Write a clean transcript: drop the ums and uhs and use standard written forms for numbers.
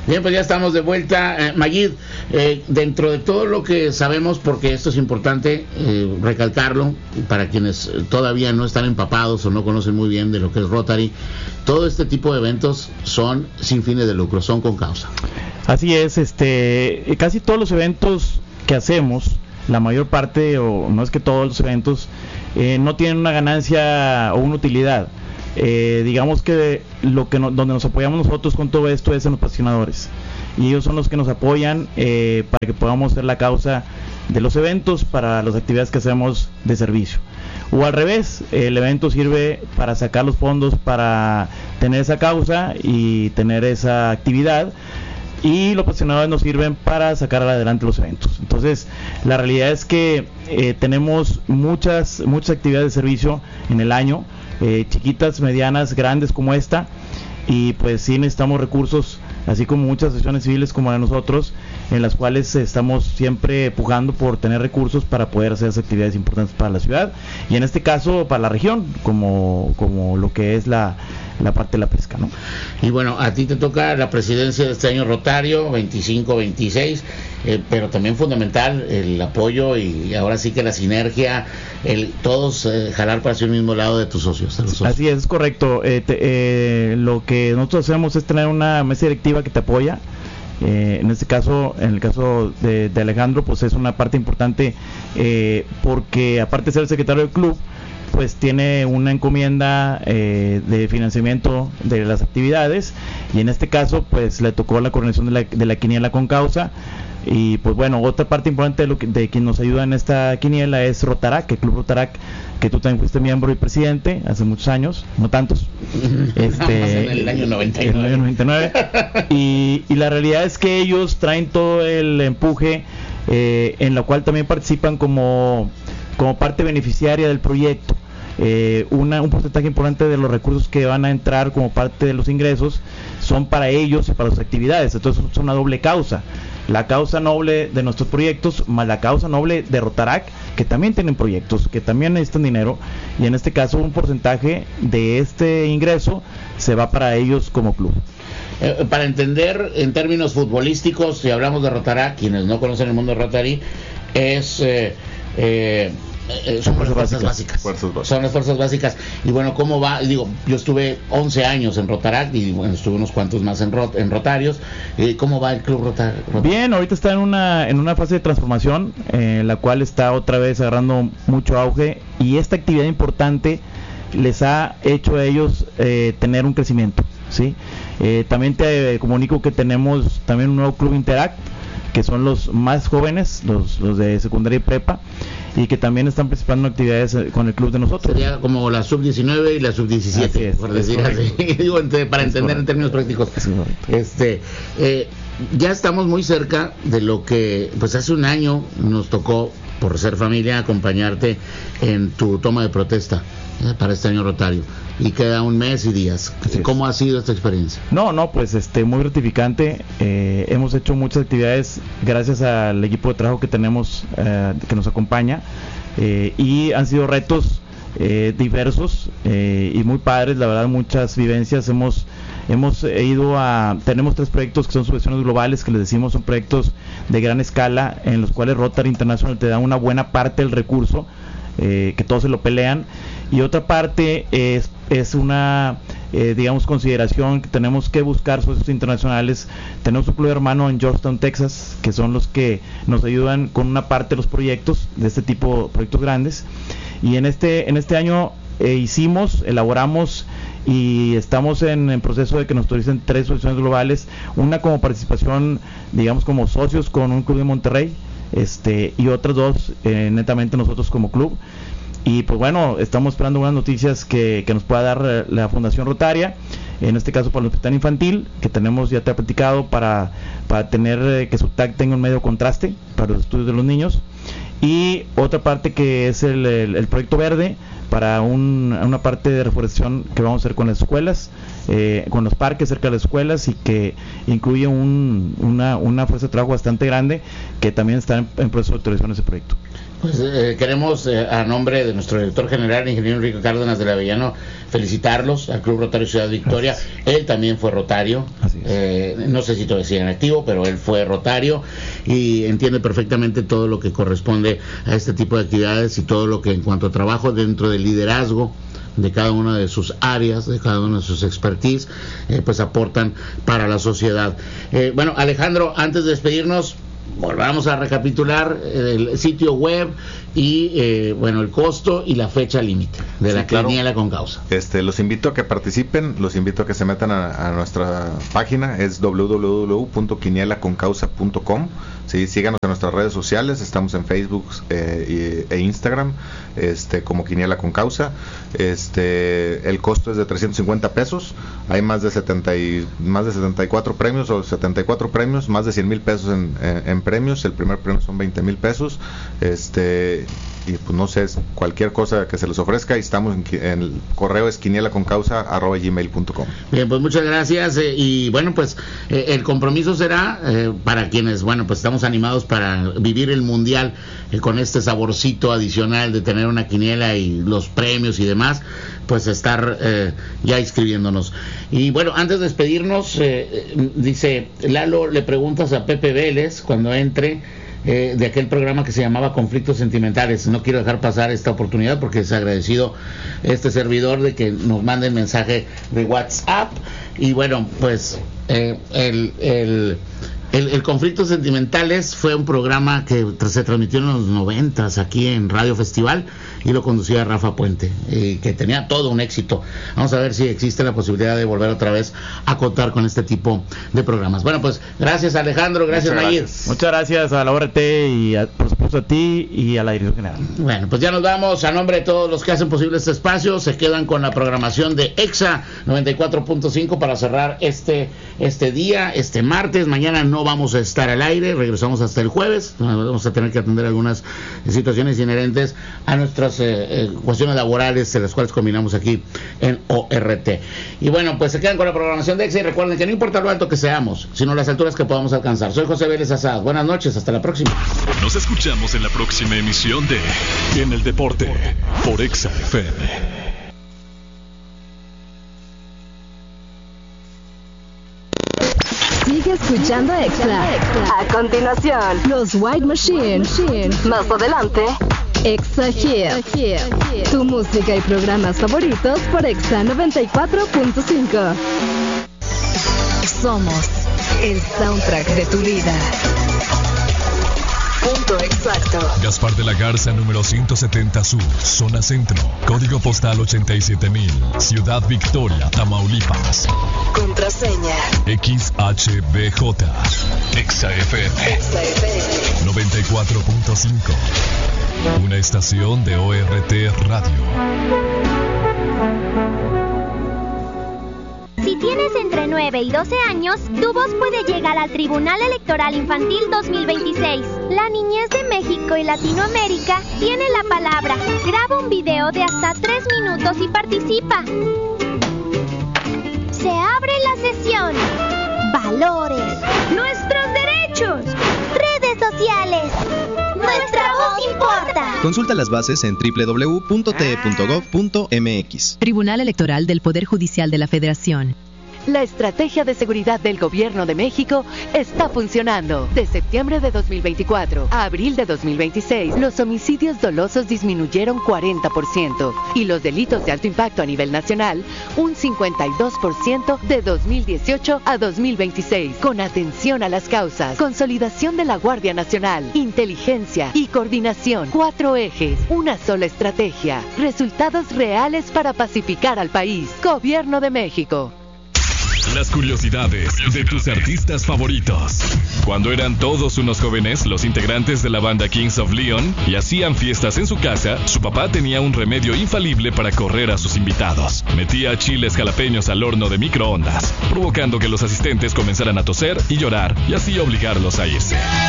Bien, pues ya estamos de vuelta. Magid, dentro de todo lo que sabemos, porque esto es importante recalcarlo, para quienes todavía no están empapados o no conocen muy bien de lo que es Rotary, todo este tipo de eventos son sin fines de lucro, son con causa. Así es, casi todos los eventos que hacemos, la mayor parte, o no es que todos los eventos, no tienen una ganancia o una utilidad. Digamos que donde nos apoyamos nosotros con todo esto es en los patrocinadores, y ellos son los que nos apoyan para que podamos hacer la causa de los eventos para las actividades que hacemos de servicio, o al revés, el evento sirve para sacar los fondos para tener esa causa y tener esa actividad, y los patrocinadores nos sirven para sacar adelante los eventos. Entonces la realidad es que tenemos muchas actividades de servicio en el año, chiquitas, medianas, grandes como esta, y pues sí necesitamos recursos, así como muchas asociaciones civiles como la de nosotros, en las cuales estamos siempre pujando por tener recursos para poder hacer esas actividades importantes para la ciudad, y en este caso para la región, como lo que es la parte de la pesca, ¿no? Y bueno, a ti te toca la presidencia de este año Rotario 25-26, pero también fundamental el apoyo y ahora sí que la sinergia, todos jalar para hacia un mismo lado de tus socios, Así es correcto. Lo que nosotros hacemos es tener una mesa directiva que te apoya. En este caso, en el caso de Alejandro, pues es una parte importante, porque aparte de ser el secretario del club, pues tiene una encomienda de financiamiento de las actividades, y en este caso pues le tocó la coordinación de la quiniela con causa. Y pues bueno, otra parte importante de quien nos ayuda en esta quiniela es Rotarac, el Club Rotarac, que tú también fuiste miembro y presidente hace muchos años, no tantos, en el año 99. En el año 99. Y la realidad es que ellos traen todo el empuje, en la cual también participan como parte beneficiaria del proyecto. Un porcentaje importante de los recursos que van a entrar como parte de los ingresos son para ellos y para sus actividades. Entonces es una doble causa: la causa noble de nuestros proyectos más la causa noble de Rotarac, que también tienen proyectos, que también necesitan dinero, y en este caso un porcentaje de este ingreso se va para ellos como club. Para entender en términos futbolísticos, si hablamos de Rotarac, quienes no conocen el mundo de Rotary, son fuerzas básicas. Son las fuerzas básicas. Y bueno, ¿cómo va? Digo, yo estuve 11 años en Rotarac y bueno, estuve unos cuantos más en Rotarios. ¿Cómo va el club Rotarac? Bien, ahorita está en una fase de transformación, la cual está otra vez agarrando mucho auge, y esta actividad importante les ha hecho a ellos tener un crecimiento, ¿sí? También te comunico que tenemos también un nuevo club Interact, que son los más jóvenes, los de secundaria y prepa, y que también están participando en actividades con el club de nosotros. Sería como la sub-19 y la sub-17, por decir así. Digo, para entender en términos prácticos. Ya estamos muy cerca de lo que, pues hace un año nos tocó, por ser familia, acompañarte en tu toma de protesta para este año Rotario, y queda un mes y días. ¿Cómo ha sido esta experiencia? No, pues muy gratificante. Hemos hecho muchas actividades gracias al equipo de trabajo que tenemos, que nos acompaña, y han sido retos diversos y muy padres, la verdad, muchas vivencias. Hemos tenemos 3 proyectos que son subvenciones globales, que les decimos son proyectos de gran escala, en los cuales Rotary International te da una buena parte del recurso, que todos se lo pelean, y otra parte es una digamos consideración que tenemos que buscar socios internacionales. Tenemos un club hermano en Georgetown, Texas, que son los que nos ayudan con una parte de los proyectos de este tipo, proyectos grandes, y en este año elaboramos y estamos en proceso de que nos autoricen 3 soluciones globales, una como participación, digamos, como socios con un club de Monterrey, y otras 2 netamente nosotros como club. Y pues bueno, estamos esperando buenas noticias que nos pueda dar la Fundación Rotaria, en este caso para el hospital infantil, que tenemos, ya te he platicado, para tener que su TAC tenga un medio contraste para los estudios de los niños, y otra parte que es el proyecto verde, para una parte de reforestación que vamos a hacer con las escuelas, con los parques cerca de las escuelas, y que incluye una fuerza de trabajo bastante grande, que también está en proceso de autorización de ese proyecto. Pues queremos, a nombre de nuestro director general, el ingeniero Enrique Cárdenas de la Avellano, felicitarlos al Club Rotario Ciudad Victoria. Gracias. Él también fue rotario, no sé si todavía sigue en activo, pero él fue rotario y entiende perfectamente todo lo que corresponde a este tipo de actividades y todo lo que en cuanto a trabajo dentro del liderazgo de cada una de sus áreas, de cada una de sus expertise, pues aportan para la sociedad. Bueno, Alejandro, antes de despedirnos, volvamos a recapitular el sitio web y bueno, el costo y la fecha límite de la quiniela con causa. Los invito a que participen, los invito a que se metan a nuestra página, es www.quinielaconcausa.com. Sí, síganos en nuestras redes sociales, estamos en Facebook e Instagram, como Quiniela con Causa. El costo es de 350 pesos. Hay más de 74 premios o 74 premios, más de 100,000 pesos en premios. El primer premio son 20,000 pesos. Y pues no sé, cualquier cosa que se les ofrezca, y estamos en el correo es quinielaconcausa@gmail.com. Bien, pues muchas gracias, y bueno, pues el compromiso será para quienes, bueno, pues estamos animados para vivir el mundial con este saborcito adicional de tener una quiniela y los premios y demás, pues estar ya inscribiéndonos. Y bueno, antes de despedirnos, dice Lalo, le preguntas a Pepe Vélez cuando entre de aquel programa que se llamaba Conflictos Sentimentales. No quiero dejar pasar esta oportunidad porque es agradecido este servidor de que nos mande el mensaje de WhatsApp. Y bueno, pues el Conflictos Sentimentales fue un programa que se transmitió en los 90s aquí en Radio Festival y lo conducía Rafa Puente, que tenía todo un éxito. Vamos a ver si existe la posibilidad de volver otra vez a contar con este tipo de programas. Bueno, pues gracias Alejandro, gracias Mayir. Muchas gracias a la ORT y por supuesto a ti y a la Dirección General. Bueno, pues ya nos vamos. A nombre de todos los que hacen posible este espacio, se quedan con la programación de EXA 94.5 para cerrar este día, este martes. Mañana no vamos a estar al aire, regresamos hasta el jueves. Vamos a tener que atender algunas situaciones inherentes a nuestras cuestiones laborales, de las cuales combinamos aquí en ORT. Y bueno, pues se quedan con la programación de EXA y recuerden que no importa lo alto que seamos, sino las alturas que podamos alcanzar. Soy José Vélez Azad. Buenas noches, hasta la próxima. Nos escuchamos en la próxima emisión de En el Deporte por EXA FM. Sigue escuchando Extra. A continuación, los White Machine. Más adelante, Extra Hit. Tu música y programas favoritos por Extra 94.5. Somos el soundtrack de tu vida. Punto exacto. Gaspar de la Garza, número 170 Sur, zona centro, código postal 87,000, Ciudad Victoria, Tamaulipas. Contraseña XHBJ, EXA FM 94.5, una estación de ORT Radio. Si tienes entre 9 y 12 años, tu voz puede llegar al Tribunal Electoral Infantil 2026. La niñez de México y Latinoamérica tiene la palabra. Graba un video de hasta 3 minutos y participa. Se abre la sesión. Valores. Nuestros derechos. Redes sociales. Nuestra voz importa. Consulta las bases en www.te.gov.mx. Tribunal Electoral del Poder Judicial de la Federación. La estrategia de seguridad del Gobierno de México está funcionando. De septiembre de 2024 a abril de 2026, los homicidios dolosos disminuyeron 40% y los delitos de alto impacto a nivel nacional un 52% de 2018 a 2026. Con atención a las causas, consolidación de la Guardia Nacional, inteligencia y coordinación. 4 ejes, una sola estrategia. Resultados reales para pacificar al país. Gobierno de México. Las curiosidades de tus artistas favoritos. Cuando eran todos unos jóvenes, los integrantes de la banda Kings of Leon y hacían fiestas en su casa, su papá tenía un remedio infalible para correr a sus invitados. Metía chiles jalapeños al horno de microondas, provocando que los asistentes comenzaran a toser y llorar y así obligarlos a irse.